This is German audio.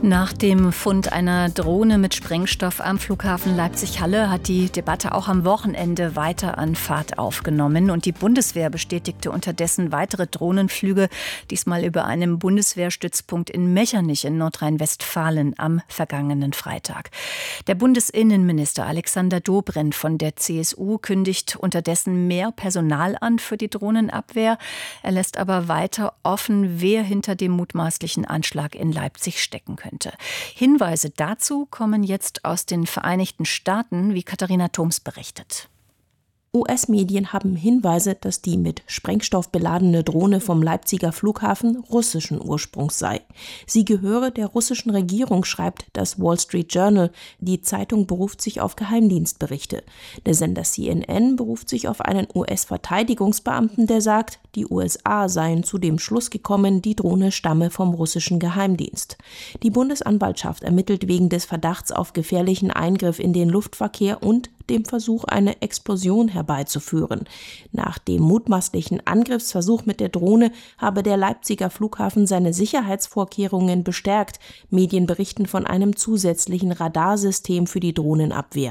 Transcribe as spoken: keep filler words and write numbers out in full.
Nach dem Fund einer Drohne mit Sprengstoff am Flughafen Leipzig-Halle hat die Debatte auch am Wochenende weiter an Fahrt aufgenommen. Und die Bundeswehr bestätigte unterdessen weitere Drohnenflüge, diesmal über einem Bundeswehrstützpunkt in Mechernich in Nordrhein-Westfalen am vergangenen Freitag. Der Bundesinnenminister Alexander Dobrindt von der C S U kündigt unterdessen mehr Personal an für die Drohnenabwehr. Er lässt aber weiter offen, wer hinter dem mutmaßlichen Anschlag in Leipzig stecken könnte. Hinweise dazu kommen jetzt aus den Vereinigten Staaten, wie Katharina Thoms berichtet. U S-Medien haben Hinweise, dass die mit Sprengstoff beladene Drohne vom Leipziger Flughafen russischen Ursprungs sei. Sie gehöre der russischen Regierung, schreibt das Wall Street Journal. Die Zeitung beruft sich auf Geheimdienstberichte. Der Sender C N N beruft sich auf einen U S-Verteidigungsbeamten, der sagt, die U S A seien zu dem Schluss gekommen, die Drohne stamme vom russischen Geheimdienst. Die Bundesanwaltschaft ermittelt wegen des Verdachts auf gefährlichen Eingriff in den Luftverkehr und dem Versuch, eine Explosion herbeizuführen. Nach dem mutmaßlichen Angriffsversuch mit der Drohne habe der Leipziger Flughafen seine Sicherheitsvorkehrungen bestärkt. Medien berichten von einem zusätzlichen Radarsystem für die Drohnenabwehr.